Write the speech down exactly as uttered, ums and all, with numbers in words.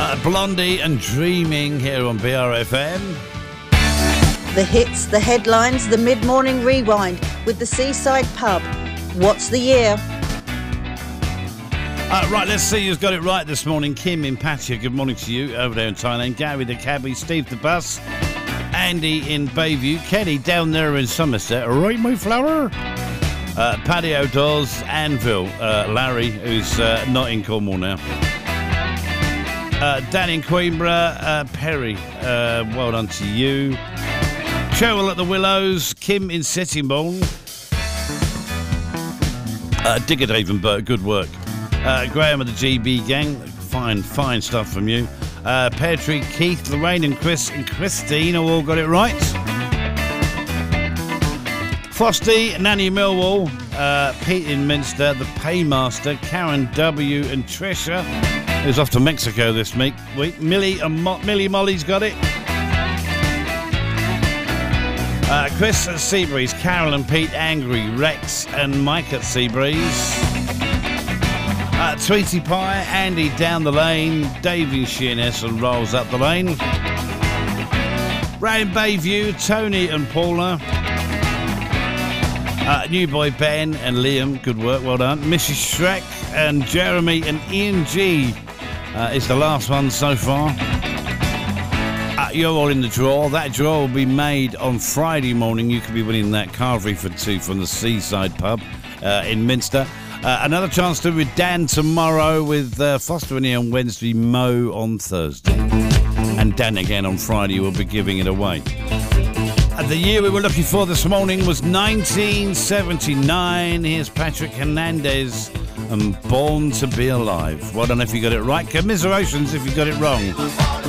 Uh, Blondie and Dreaming here on B R F M. The hits, the headlines, the mid-morning rewind with the Seaside Pub. What's the year? Uh, right, let's see who's got it right this morning. Kim in Pattaya, good morning to you over there in Thailand. Gary the cabbie, Steve the bus, Andy in Bayview, Kenny down there in Somerset. All right, my flower. Uh, Paddy O'Dawes, Anvil, uh, Larry, who's uh, not in Cornwall now. Uh, Dan in Queenborough, uh, Perry, uh, well done to you. Cheryl at the Willows, Kim in Sittingbourne. Uh, Diggerdavenburg, good work. Uh, Graham of the G B gang, fine, fine stuff from you. Uh, Pear Tree, Keith, Lorraine and Chris and Christine have all got it right. Frosty, Nanny Millwall, uh, Pete in Minster, the Paymaster, Karen W and Trisha, who's off to Mexico this week. Millie and Mo- Millie Molly's got it. Uh, Chris at Seabreeze, Carol and Pete Angry, Rex and Mike at Seabreeze. Uh, Tweety Pie, Andy down the lane, Dave in Sheerness and Rolls up the lane. Ray in Bayview, Tony and Paula. Uh, new boy Ben and Liam, good work, well done. Missus Shrek and Jeremy and Ian G uh, is the last one so far. Uh, you're all in the draw. That draw will be made on Friday morning. You could be winning that carvery for two from the Seaside Pub uh, in Minster. Uh, another chance to with Dan tomorrow, with uh, Foster and Ian on Wednesday, Mo on Thursday. And Dan again on Friday will be giving it away. Uh, the year we were looking for this morning was nineteen seventy-nine. Here's Patrick Hernandez and Born to Be Alive. Well done if you got it right. Commiserations if you got it wrong.